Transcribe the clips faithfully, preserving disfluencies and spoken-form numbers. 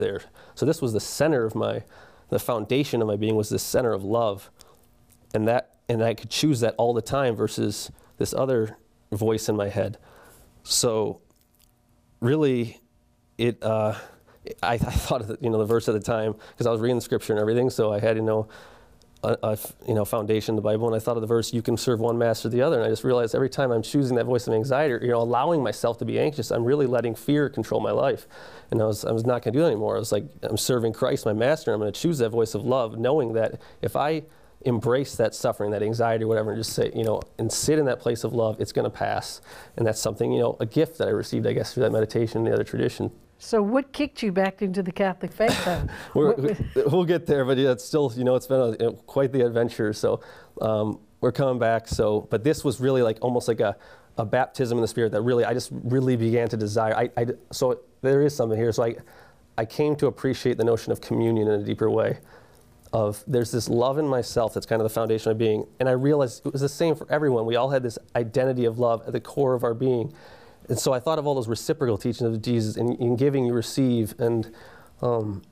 there. So this was the center of my, the foundation of my being was this center of love. And that, and I could choose that all the time versus this other voice in my head. So really, it, uh, I, I thought of the, you know, the verse at the time, because I was reading the scripture and everything, so I had, you know, a, a you know, foundation in the Bible, and I thought of the verse, you can serve one master or the other, and I just realized every time I'm choosing that voice of anxiety, or, you know, allowing myself to be anxious, I'm really letting fear control my life. And I was, I was not going to do that anymore. I was like, I'm serving Christ, my master, and I'm going to choose that voice of love, knowing that if I embrace that suffering, that anxiety, or whatever, and just say, you know, and sit in that place of love, it's going to pass. And that's something, you know, a gift that I received, I guess, through that meditation and the other tradition. So what kicked you back into the Catholic faith then? we're, we'll get there, but yeah, it's still, you know, it's been a, you know, quite the adventure. So um, we're coming back. So, but this was really like almost like a, a baptism in the Spirit that really, I just really began to desire. I, I, so there is something here. So I, I came to appreciate the notion of communion in a deeper way. Of there's this love in myself that's kind of the foundation of being. And I realized it was the same for everyone. We all had this identity of love at the core of our being. And so I thought of all those reciprocal teachings of Jesus, in, in giving you receive, and um,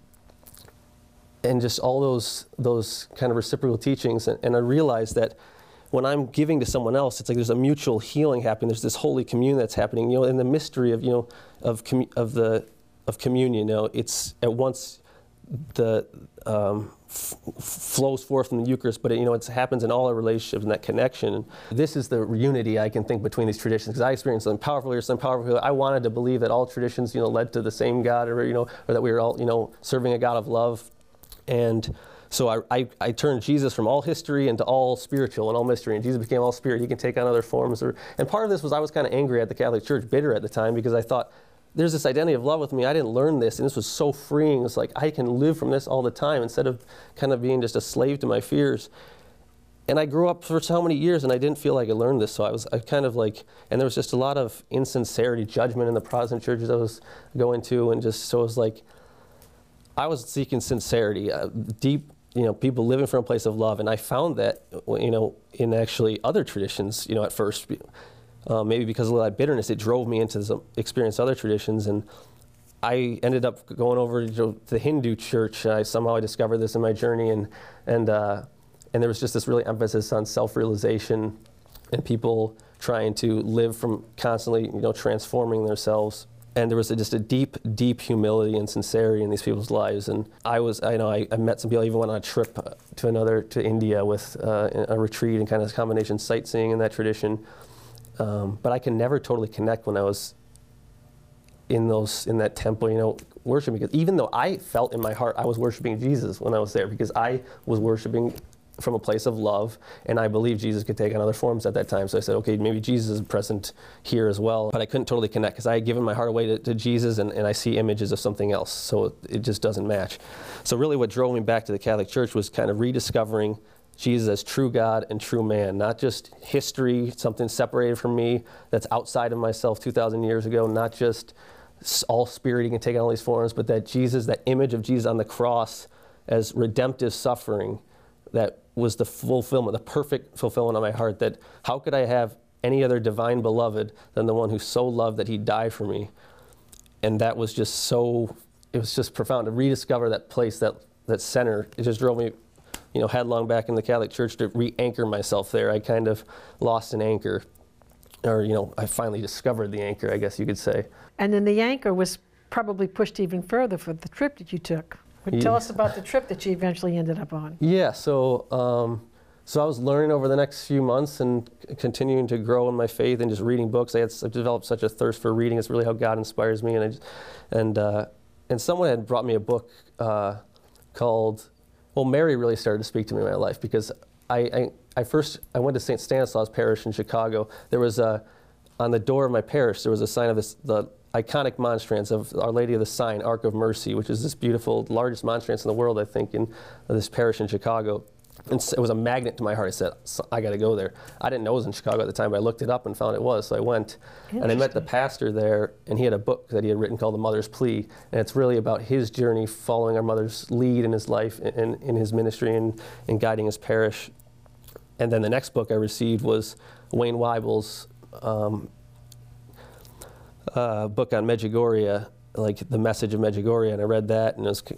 and just all those those kind of reciprocal teachings. And, and I realized that when I'm giving to someone else, it's like there's a mutual healing happening. There's this holy communion that's happening. You know, in the mystery of you know of commu- of the of communion. You know, it's at once the um, f flows forth from the Eucharist, but it, you know, it happens in all our relationships and that connection. And this is the unity I can think between these traditions, because I experienced something powerful here, something powerful here. I wanted to believe that all traditions, you know, led to the same God, or you know, or that we were all, you know, serving a God of love. And so I, I, I turned Jesus from all history into all spiritual and all mystery, and Jesus became all spirit. He can take on other forms. Or, and part of this was I was kind of angry at the Catholic Church, bitter at the time, because I thought, there's this identity of love with me. I didn't learn this, and this was so freeing. It's like I can live from this all the time instead of kind of being just a slave to my fears. And I grew up for so many years, and I didn't feel like I learned this. So I was I kind of like, and there was just a lot of insincerity, judgment in the Protestant churches I was going to, and just so it was like, I was seeking sincerity, uh, deep, you know, people living from a place of love, and I found that, you know, in actually other traditions, you know, at first. Uh, maybe because of that bitterness, it drove me into some experience other traditions, and I ended up going over to the Hindu church. I somehow I discovered this in my journey, and and uh, and there was just this really emphasis on self-realization and people trying to live from constantly, you know, transforming themselves. And there was a, just a deep, deep humility and sincerity in these people's lives. And I was, I know, I, I met some people. I even went on a trip to another to India with uh, a retreat and kind of a combination sightseeing in that tradition. Um, but I can never totally connect when I was in those in that temple, you know, worshiping. Because even though I felt in my heart I was worshiping Jesus when I was there, because I was worshiping from a place of love, and I believed Jesus could take on other forms at that time. So I said, okay, maybe Jesus is present here as well. But I couldn't totally connect because I had given my heart away to, to Jesus, and, and I see images of something else. So it, it just doesn't match. So really, what drove me back to the Catholic Church was kind of rediscovering Jesus as true God and true man, not just history, something separated from me that's outside of myself two thousand years ago, not just all spirit, he can take on all these forms, but that Jesus, that image of Jesus on the cross as redemptive suffering, that was the fulfillment, the perfect fulfillment of my heart, that how could I have any other divine beloved than the one who so loved that he died for me? And that was just so, it was just profound to rediscover that place, that, that center. It just drove me, you know, headlong back in the Catholic Church to re-anchor myself there. I kind of lost an anchor, or, you know, I finally discovered the anchor, I guess you could say. And then the anchor was probably pushed even further for the trip that you took. Yeah. Tell us about the trip that you eventually ended up on. Yeah, so, um, so I was learning over the next few months and continuing to grow in my faith and just reading books. I had I've developed such a thirst for reading. It's really how God inspires me. And, I just, and, uh, and someone had brought me a book uh, called, well, Mary really started to speak to me in my life, because I, I, I first, I went to Saint Stanislaus Parish in Chicago. There was a, on the door of my parish, there was a sign of this, the iconic monstrance of Our Lady of the Sign, Ark of Mercy, which is this beautiful, largest monstrance in the world, I think, in this parish in Chicago. And it was a magnet to my heart. I said, I got to go there. I didn't know it was in Chicago at the time, but I looked it up and found it was, so I went. And I met the pastor there, and he had a book that he had written called The Mother's Plea, and it's really about his journey following our mother's lead in his life, in, in his ministry, and, and guiding his parish. And then the next book I received was Wayne Weibel's um, uh, book on Medjugorje, like the message of Medjugorje, and I read that, and it was